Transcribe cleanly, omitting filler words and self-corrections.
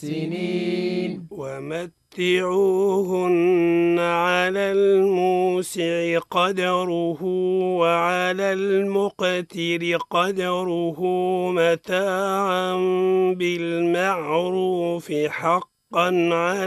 سنين. ومتعوهن على الموسع قدره وعلى المقتر قدره متاعا بالمعروف حقا على